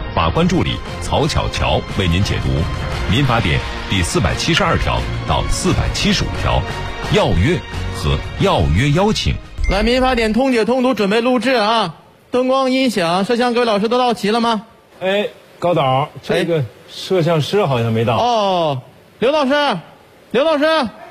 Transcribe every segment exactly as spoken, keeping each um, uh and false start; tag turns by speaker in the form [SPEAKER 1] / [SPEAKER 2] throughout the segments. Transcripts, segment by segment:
[SPEAKER 1] 法官助理曹巧乔为您解读民法典第四百七十二条到四百七十五条要约和要约邀请。
[SPEAKER 2] 来，民法典通解通读准备录制啊！灯光、音响、摄像，各位老师都到齐了吗？
[SPEAKER 3] 哎，高导，这个摄像师好像没到。
[SPEAKER 2] 哦，刘老师，刘老师。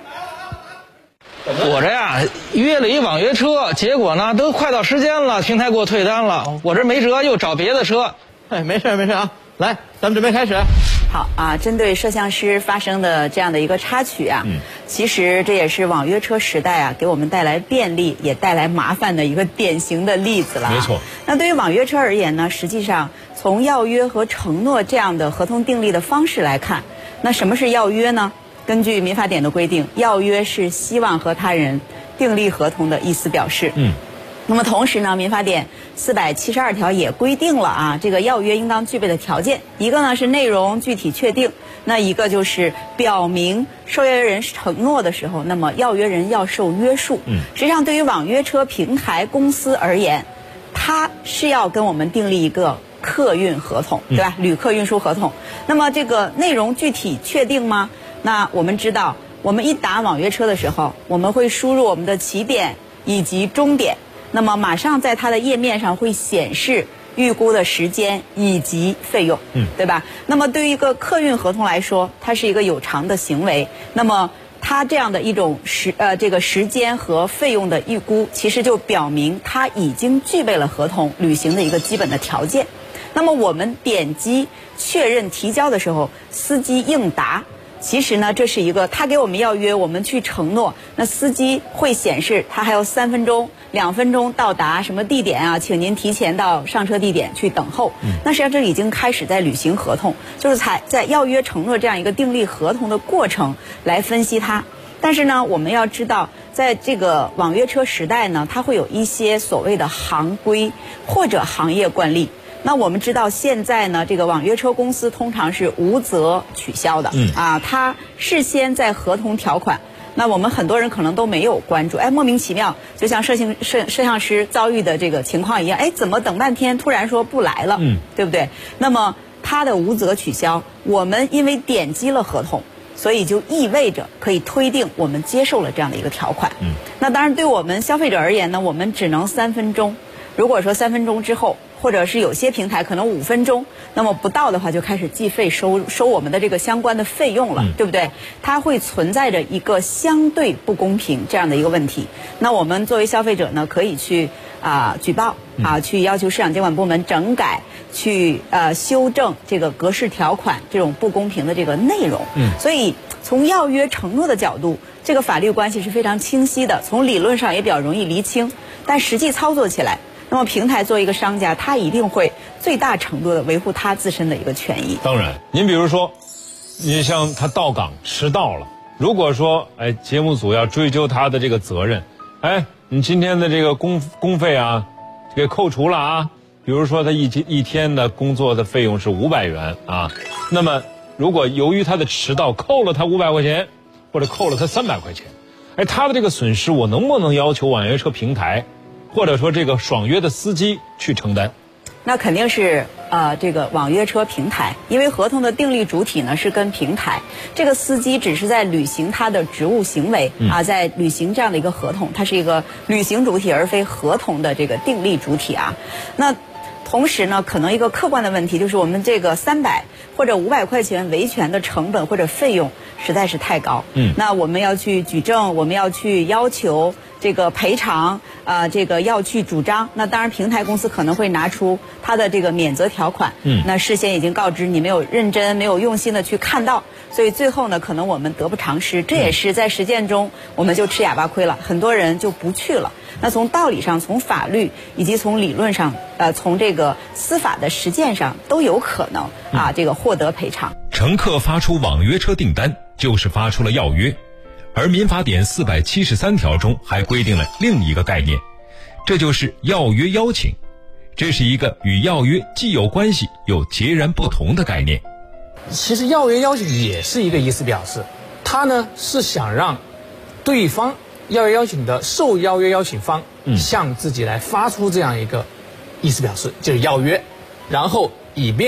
[SPEAKER 4] 我这呀约了一网约车，结果呢都快到时间了，平台给我退单了，我这没辙，又找别的车。
[SPEAKER 2] 哎，没事没事啊，来，咱们准备开始。
[SPEAKER 5] 好啊，针对摄像师发生的这样的一个插曲啊，嗯，其实这也是网约车时代啊给我们带来便利也带来麻烦的一个典型的例子了。
[SPEAKER 3] 没错。
[SPEAKER 5] 那对于网约车而言呢，实际上从要约和承诺这样的合同订立的方式来看，那什么是要约呢？根据民法典的规定，要约是希望和他人订立合同的意思表示。嗯。那么同时呢，民法典四百七十二条也规定了啊，这个要约应当具备的条件，一个呢是内容具体确定，那一个就是表明受邀约人承诺的时候，那么要约人要受约束。嗯，实际上对于网约车平台公司而言，它是要跟我们订立一个客运合同，对吧？旅客运输合同。那么这个内容具体确定吗？那我们知道，我们一打网约车的时候，我们会输入我们的起点以及终点。那么马上在它的页面上会显示预估的时间以及费用，嗯，对吧？那么对于一个客运合同来说，它是一个有偿的行为，那么它这样的一种时呃这个时间和费用的预估，其实就表明它已经具备了合同履行的一个基本的条件。那么我们点击确认提交的时候，司机应答。其实呢，这是一个他给我们要约，我们去承诺，那司机会显示他还有三分钟、两分钟到达什么地点啊，请您提前到上车地点去等候。嗯、那实际上这已经开始在履行合同，就是才在要约承诺这样一个订立合同的过程来分析它。但是呢，我们要知道，在这个网约车时代呢，它会有一些所谓的行规或者行业惯例。那我们知道现在呢，这个网约车公司通常是无责取消的，嗯啊，它事先在合同条款，那我们很多人可能都没有关注，哎，莫名其妙，就像摄像摄摄像师遭遇的这个情况一样，哎，怎么等半天突然说不来了，嗯，对不对？那么它的无责取消，我们因为点击了合同，所以就意味着可以推定我们接受了这样的一个条款，嗯，那当然对我们消费者而言呢，我们只能三分钟，如果说三分钟之后。或者是有些平台可能五分钟，那么不到的话就开始计费收收我们的这个相关的费用了，嗯、对不对？它会存在着一个相对不公平这样的一个问题。那我们作为消费者呢，可以去啊、呃、举报啊、呃，去要求市场监管部门整改，去呃修正这个格式条款这种不公平的这个内容。嗯，所以从要约承诺的角度，这个法律关系是非常清晰的，从理论上也比较容易厘清，但实际操作起来。那么平台作为一个商家，他一定会最大程度的维护他自身的一个权益。
[SPEAKER 3] 当然，您比如说，你像他到岗迟到了，如果说哎节目组要追究他的这个责任，哎，你今天的这个工工费啊，给扣除了啊。比如说他一一天的工作的费用是五百元啊，那么如果由于他的迟到扣了他五百块钱，或者扣了他三百块钱，哎，他的这个损失我能不能要求网约车平台？或者说这个爽约的司机去承担，
[SPEAKER 5] 那肯定是呃这个网约车平台，因为合同的订立主体呢是跟平台，这个司机只是在履行他的职务行为、嗯、啊，在履行这样的一个合同，它是一个履行主体而非合同的这个订立主体啊。那同时呢，可能一个客观的问题就是我们这个三百或者五百块钱维权的成本或者费用实在是太高，嗯，那我们要去举证，我们要去要求。这个赔偿啊、呃，这个要去主张，那当然平台公司可能会拿出它的这个免责条款，嗯，那事先已经告知你没有认真、没有用心的去看到，所以最后呢，可能我们得不偿失，这也是在实践中我们就吃哑巴亏了，很多人就不去了。那从道理上、从法律以及从理论上，呃，从这个司法的实践上都有可能啊，这个获得赔偿。
[SPEAKER 1] 乘客发出网约车订单，就是发出了要约。而民法典四百七十三条中还规定了另一个概念，这就是要约邀请。这是一个与要约既有关系又截然不同的概念。
[SPEAKER 6] 其实要约邀请也是一个意思表示，它呢是想让对方要约邀请的受邀约邀请方向自己来发出这样一个意思表示，就是要约，然后以便